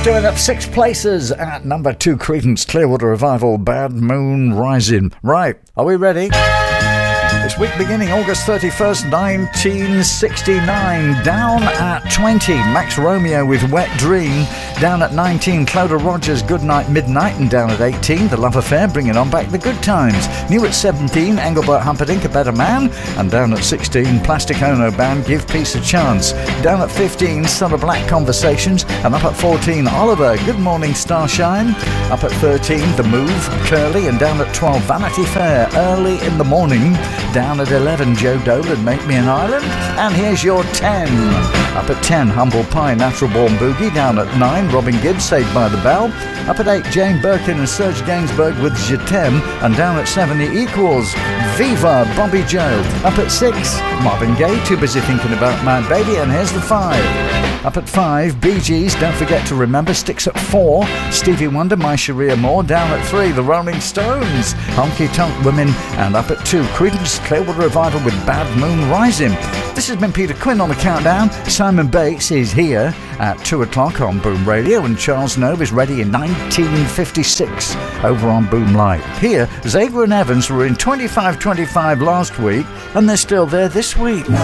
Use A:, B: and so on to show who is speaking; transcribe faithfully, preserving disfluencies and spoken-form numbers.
A: Doing up six places at number two, Creedence Clearwater Revival, Bad Moon Rising. Right, are we ready? This week beginning August thirty-first, nineteen sixty-nine. Down at twenty, Max Romeo with Wet Dream. Down at nineteen, Cloda Rogers, Goodnight Midnight. And down at eighteen, The Love Affair, Bringing On Back the Good Times. New at seventeen, Engelbert Humperdinck, A Better Man. And down at sixteen, Plastic Ono Band, Give Peace a Chance. Down at fifteen, Summer Black Conversations. And up at fourteen, Oliver, Good Morning Starshine. Up at thirteen, The Move, Curly. And down at twelve, Vanity Fair, Early in the Morning. Down at eleven, Joe Dolan, Make Me an Island. And here's your ten. Up at ten, Humble Pie, Natural Born Boogie. Down at nine, Robin Gibb, Saved by the Bell. Up at eight, Jane Birkin and Serge Gainsbourg with Je T'aime. And down at seven, The Equals, Viva, Bobby Joe. Up at six, Marvin Gaye, Too Busy Thinking About My Baby. And here's the five. Up at five, Bee Gees, Don't Forget to Remember. Sticks at four, Stevie Wonder, My Sharia Moore. Down at three, The Rolling Stones, Honky Tonk Women. And up at two, Creedence Clearwater Revival with Bad Moon Rising. This has been Peter Quinn on the Countdown. Simon Bates is here at two o'clock on Boom Radio, and Charles Nove is ready in nineteen fifty-six over on Boom Live. Here, Zager and Evans were in twenty-five twenty-five last week, and they're still there this week.